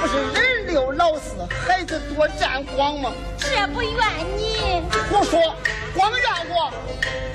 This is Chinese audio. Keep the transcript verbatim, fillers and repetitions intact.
不是人留老死，孩子多沾光吗？ 这不怨你。 胡说，光让我